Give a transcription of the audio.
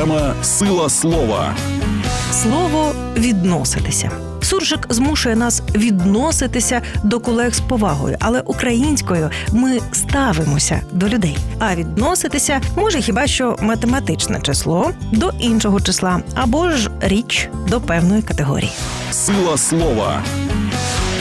Програма «Сила слова». Слово «відноситися». Суржик змушує нас відноситися до колег з повагою, але українською ми ставимося до людей. А відноситися може хіба що математичне число до іншого числа, або ж річ до певної категорії. «Сила слова».